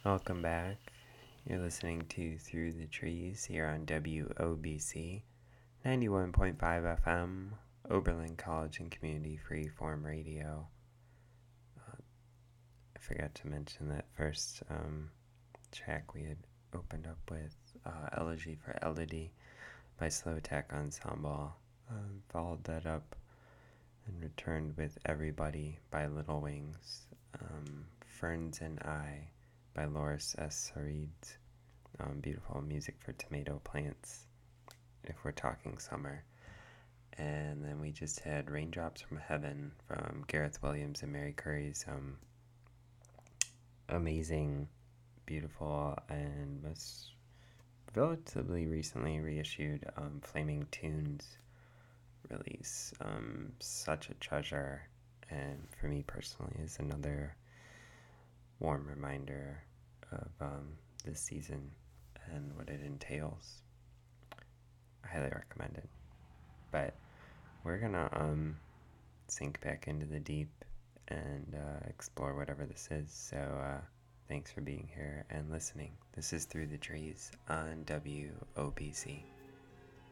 Welcome back. You're listening to Through the Trees here on WOBC 91.5 FM, Oberlin College and Community Freeform Radio. I forgot to mention that first track we had opened up with Elegy for Elodie by Slow Attack Ensemble. Followed that up and returned with Everybody by Little Wings. Ferns and I by Loris S. Sarid. Beautiful music for tomato plants, if we're talking summer. And then we just had Raindrops from Heaven from Gareth Williams and Mary Curry's amazing, beautiful, and was relatively recently reissued Flaming Tunes release. Such a treasure, and for me personally is another warm reminder of this season and what it entails. I highly recommend it. But we're gonna sink back into the deep and explore whatever this is. So thanks for being here and listening. This is Through the Trees on WOBC.